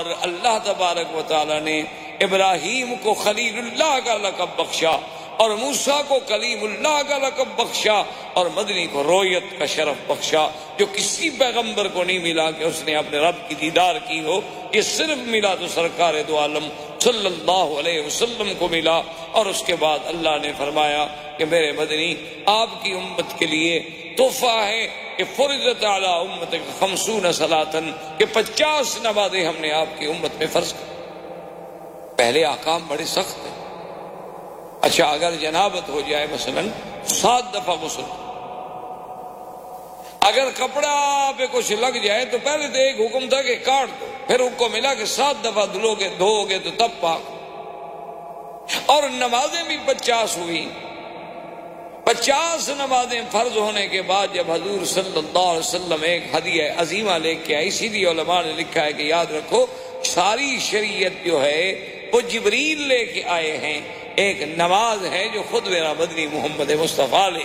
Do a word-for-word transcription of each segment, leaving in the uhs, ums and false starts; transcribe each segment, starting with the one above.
اور اللہ تبارک و تعالی نے ابراہیم کو خلیل اللہ کا لقب بخشا اور موسیٰ کو کلیم اللہ کا لقب بخشا اور مدنی کو رویت کا شرف بخشا، جو کسی پیغمبر کو نہیں ملا کہ اس نے اپنے رب کی دیدار کی ہو۔ یہ صرف ملا تو سرکار دو عالم صلی اللہ علیہ وسلم کو ملا۔ اور اس کے بعد اللہ نے فرمایا کہ میرے مدنی آپ کی امت کے لیے تحفہ ہے کہ فرضت علی امت خمسون صلاتن، کہ پچاس نمازیں ہم نے آپ کی امت میں فرض کر۔ پہلے احکام بڑے سخت ہیں۔ اچھا اگر جنابت ہو جائے مثلا سات دفعہ غسل، اگر کپڑا پہ کچھ لگ جائے تو پہلے تو ایک حکم تھا کہ کاٹ دو، پھر حکم کو ملا کہ سات دفعہ دھلو گے دھو گے تو تب پاک۔ اور نمازیں بھی پچاس ہوئی۔ پچاس نمازیں فرض ہونے کے بعد جب حضور صلی اللہ علیہ وسلم ایک ہدیہ عظیمہ لے کے آئی، سیدھی علماء نے لکھا ہے کہ یاد رکھو ساری شریعت جو ہے وہ جبریل لے کے آئے ہیں، ایک نماز ہے جو خود میرا مدنی محمد مصطفیٰ لے۔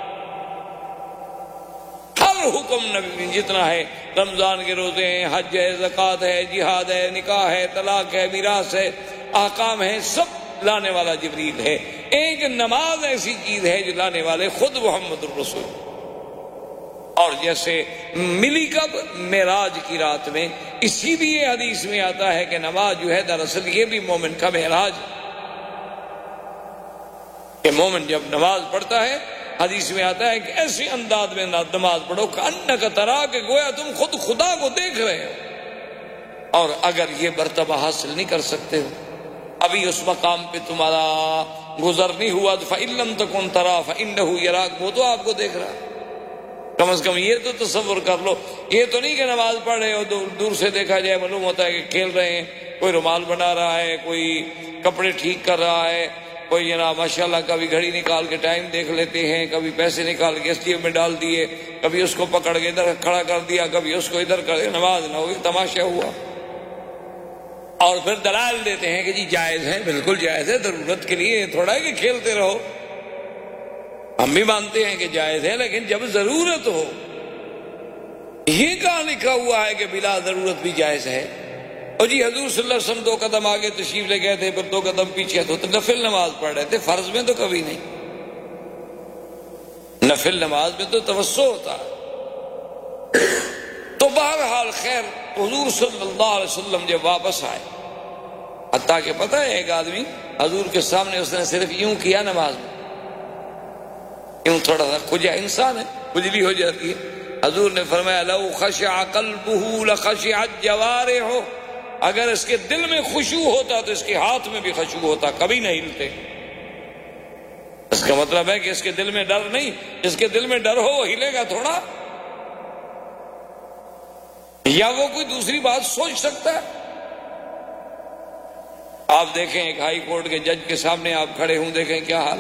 ہر حکم نبی میں جتنا ہے، رمضان کے روزے ہیں، حج ہے، زکوٰۃ ہے، جہاد ہے، نکاح ہے، طلاق ہے، میراث ہے، احکام ہے، سب لانے والا جبریل ہے۔ ایک نماز ایسی چیز ہے جو لانے والے خود محمد الرسول۔ اور جیسے ملی کب؟ معراج کی رات میں۔ اسی لیے حدیث میں آتا ہے کہ نماز جو ہے دراصل یہ بھی مومن کا معراج ہے، کہ مومن جب نماز پڑھتا ہے حدیث میں آتا ہے کہ ایسے انداز میں نماز پڑھو کہ انک ترا، کہ گویا تم خود خدا کو دیکھ رہے ہو۔ اور اگر یہ مرتبہ حاصل نہیں کر سکتے ہو، ابھی اس مقام پہ تمہارا گزر نہیں ہوا، تو فَإِن لَمْ تَكُنْ تَرَى فَإِنَّهُ يَرَاكَ، وہ تو آپ کو دیکھ رہا ہے۔ کم از کم یہ تو تصور کر لو، یہ تو نہیں کہ نماز پڑھ رہے ہو دور سے دیکھا جائے معلوم ہوتا ہے کہ کھیل رہے ہیں، کوئی رومال بنا رہا ہے، کوئی کپڑے ٹھیک کر رہا ہے، کوئی جناب ماشاءاللہ کبھی گھڑی نکال کے ٹائم دیکھ لیتے ہیں، کبھی پیسے نکال کے ایس ٹی ایم میں ڈال دیے، کبھی اس کو پکڑ کے ادھر کھڑا کر دیا، کبھی اس کو ادھر کر دیا، نماز نہ ہوئی، تماشا ہوا۔ اور پھر دلائل دیتے ہیں کہ جی جائز ہے، بالکل جائز ہے، ضرورت کے لیے تھوڑا ہے کہ کھیلتے رہو۔ ہم بھی مانتے ہیں کہ جائز ہے، لیکن جب ضرورت ہو، یہ کہاں لکھا ہوا ہے کہ بلا ضرورت بھی جائز ہے؟ اور جی حضور صلی اللہ علیہ وسلم دو قدم آگے تشریف لے گئے تھے، پھر دو قدم پیچھے، تو نفل نماز پڑھ رہے تھے، فرض میں تو کبھی نہیں۔ نفل نماز میں تو توسع ہوتا ہے۔ تو بہرحال خیر، حضور صلی اللہ علیہ وسلم جب واپس آئے، حتیٰ کہ پتہ ہے ایک آدمی حضور کے سامنے اس نے صرف یوں کیا نماز میں، یوں تھوڑا سا کھجا، انسان ہے کھجلی ہو جاتی ہے۔ حضور نے فرمایا لو خشع قلبہ لخشعت جوارحہ، اگر اس کے دل میں خشوع ہوتا تو اس کے ہاتھ میں بھی خشوع ہوتا، کبھی نہ ہلتے۔ اس کا مطلب ہے کہ اس کے دل میں ڈر نہیں، جس کے دل میں ڈر ہو وہ ہلے گا تھوڑا، یا وہ کوئی دوسری بات سوچ سکتا ہے؟ آپ دیکھیں ایک ہائی کورٹ کے جج کے سامنے آپ کھڑے ہوں، دیکھیں کیا حال،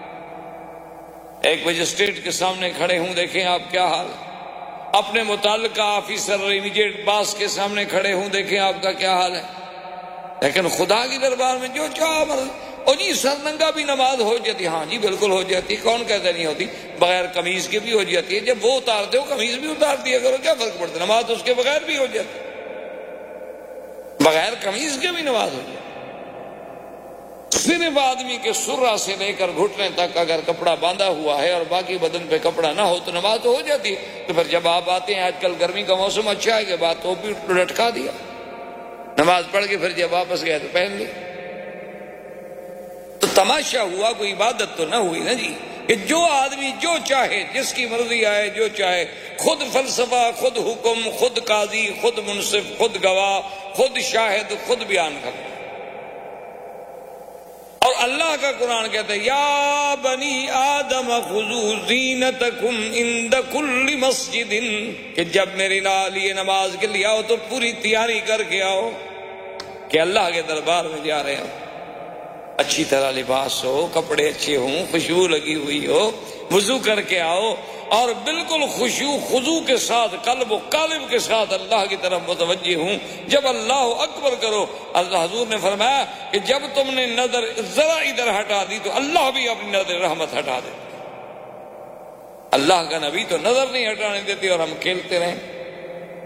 ایک مجسٹریٹ کے سامنے کھڑے ہوں، دیکھیں آپ کیا حال، اپنے متعلقہ آفیسر امیڈیٹ باس کے سامنے کھڑے ہوں، دیکھیں آپ کا کیا حال ہے۔ لیکن خدا کی دربار میں جو چاہ مرضی، اور جی سر ننگا بھی نماز ہو جاتی، ہاں جی بالکل ہو جاتی، کون کہتا نہیں ہوتی، بغیر قمیض کے بھی ہو جاتی ہے، جب وہ اتارتے ہو قمیض بھی اتار دیا کرو، کیا فرق پڑتا ہے، نماز تو اس کے بغیر بھی ہو جاتی، بغیر قمیض کے بھی نماز ہو جاتی۔ صرف آدمی کے سرہ سے لے کر گھٹنے تک اگر کپڑا باندھا ہوا ہے اور باقی بدن پہ کپڑا نہ ہو تو نماز تو ہو جاتی ہے۔ تو پھر جب آپ آتے ہیں، آج کل گرمی کا موسم اچھا ہے کہ بات تو بھی لٹکا دیا، نماز پڑھ کے پھر جب واپس گئے تو پہن لی، تو تماشا ہوا، کوئی عبادت تو نہ ہوئی نا جی، کہ جو آدمی جو چاہے، جس کی مرضی آئے، جو چاہے، خود فلسفہ، خود حکم، خود قاضی، خود منصف، خود گواہ، خود شاہد، خود بیان کرتا۔ اور اللہ کا قرآن کہتا ہے یا بنی آدم خذوا زینتکم عند کل مسجد، کہ جب میرے لیے نماز کے لیے آؤ تو پوری تیاری کر کے آؤ کہ اللہ کے دربار میں جا رہے ہو، اچھی طرح لباس ہو، کپڑے اچھے ہوں، خوشبو لگی ہوئی ہو، وضو کر کے آؤ، اور بالکل خشوع خضوع کے ساتھ، قلب و قالب کے ساتھ اللہ کی طرف متوجہ ہوں۔ جب اللہ اکبر کرو، اللہ حضور نے فرمایا کہ جب تم نے نظر ذرا ادھر ہٹا دی تو اللہ بھی اپنی نظر رحمت ہٹا دے۔ اللہ کا نبی تو نظر نہیں ہٹانے دیتے اور ہم کھیلتے رہیں۔